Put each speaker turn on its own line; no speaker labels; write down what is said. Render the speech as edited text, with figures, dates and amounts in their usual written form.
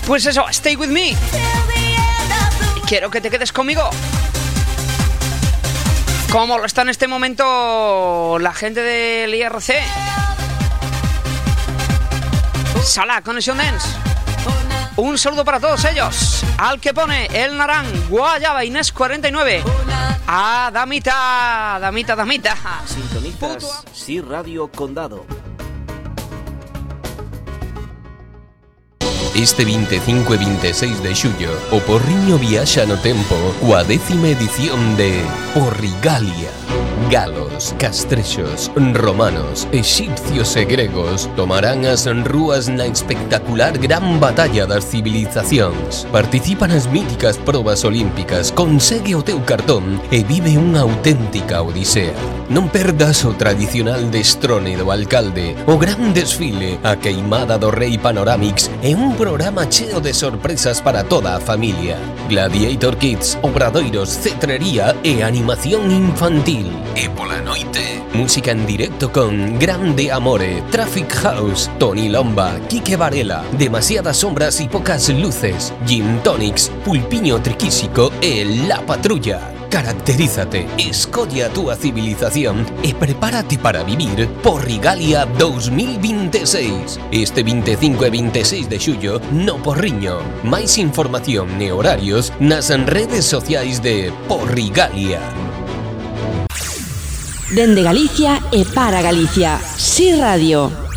Pues eso, stay with me. Quiero que te quedes conmigo. Como lo está en este momento la gente del IRC. Sala, Conexión Dance. Un saludo para todos ellos. Al que pone El Narán, Guayaba, Inés 49. A Damita.
Sintonizas Sí Radio Condado.
Este 25 e 26 de xullo, o Porriño viaxa no tempo coa 10ª edición de Porrigalia. Galos, castrexos, romanos, exipcios e gregos tomarán as rúas na espectacular gran batalla das civilizacións. Participa nas míticas probas olímpicas, consegue o teu cartón e vive unha auténtica odisea. Non perdas o tradicional destrone do alcalde, o gran desfile, a queimada do rei Panoramix e un programa cheo de sorpresas para toda a familia. Gladiator Kids, obradoiros, cetrería e animación infantil. E pola noite, música en directo con Grande Amore, Traffic House, Tony Lomba, Quique Varela, Demasiadas sombras y pocas luces, Gin Tonics, Pulpiño Triquísico e La Patrulla. Caracterízate, escolle a túa civilización e prepárate para vivir Porrigalia 2026. Este 25 e 26 de xullo no Porriño. Máis información e horarios nas redes sociais de Porrigalia.
Dende Galicia e para Galicia, Sí Radio.